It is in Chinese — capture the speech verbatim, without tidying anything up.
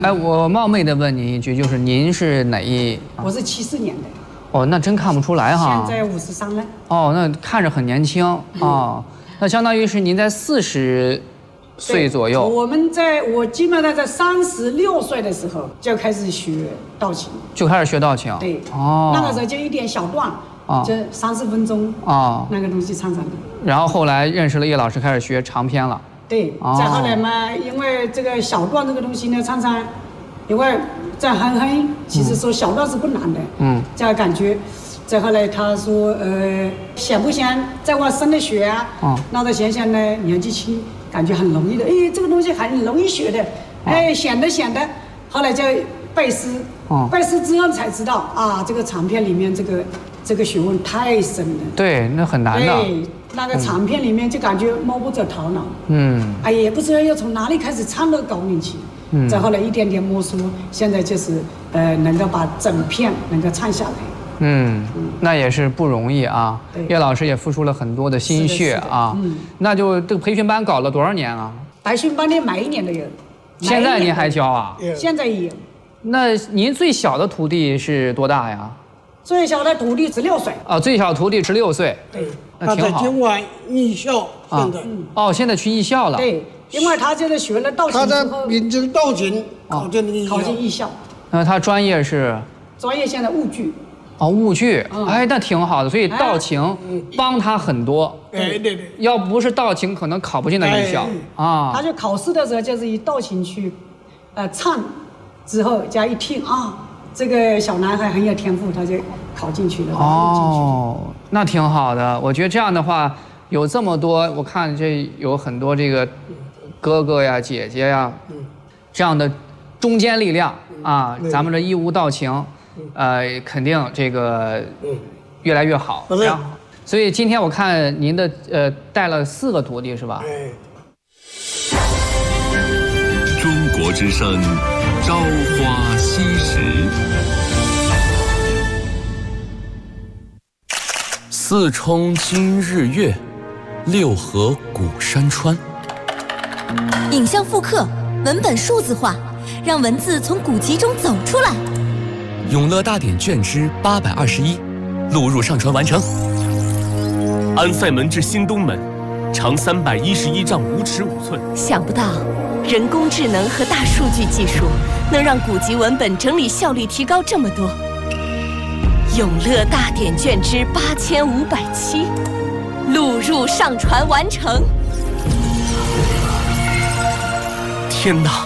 哎，我冒昧的问您一句，就是您是哪一？ 我是七四年的。 哦，那真看不出来哈。 现在五十三了。 哦，那看着很年轻哦。那相当于是您在四十岁左右。 我们在我基本上在三十六岁的时候就开始学道琴。 就开始学道琴。 对。 哦。 那个时候就一点小段。哦。就三十分钟。 哦。 那个东西唱唱的。 然后后来认识了叶老师，开始学长篇了。 对。哦。再后来嘛，因为这个小段这个东西呢，唱唱，因为在哼哼，其实说小段是不难的。嗯。这样感觉。再后来他说，呃，想不想再往深的学啊？哦。那他想想呢，年纪轻，感觉很容易的。哎，这个东西很容易学的。哎，想的想的，后来就背诗。哦。背诗之后才知道啊，这个长篇里面这个这个学问太深了。对，那很难的。对，那个长篇里面就感觉摸不着头脑。嗯。哎，也不知道要从哪里开始唱到高明去。嗯。再后来一点点摸索，现在就是呃，能够把整片能够唱下来。嗯，那也是不容易啊。叶老师也付出了很多的心血啊。嗯，那就这个培训班搞了多少年啊？培训班的每一年都有。现在您还教啊？现在也有。那您最小的徒弟是多大呀？最小的徒弟十六岁。啊，最小徒弟十六岁。对，那挺好。他在今晚艺校现在。哦，现在去艺校了。对，因为他就是学了道琴之后。他在闽州道琴考进了艺校。考进艺校。那他专业是？专业现在务剧。哦，务剧，哎，那挺好的，所以道琴帮他很多。对对对，要不是道琴，可能考不进那艺校啊。他就考试的时候，就是以道琴去，呃，唱，之后加一听啊，这个小男孩很有天赋，他就考进去了。哦，那挺好的。我觉得这样的话，有这么多，我看这有很多这个哥哥呀、姐姐呀，这样的中坚力量啊，咱们这义乌道琴。呃，肯定这个越来越好。然后，所以今天我看您的呃带了四个徒弟是吧？ 中国之声，朝花夕拾。四冲今日月，六合古山川。 影像复刻，文本数字化，让文字从古籍中走出来。 永乐大典卷之八百二十一，录入上传完成。 安塞门至新东门，长三百一十一丈五尺五寸。 想不到，人工智能和大数据技术能让古籍文本整理效率提高这么多。永乐大典卷之八千五百七，录入上传完成。 天哪！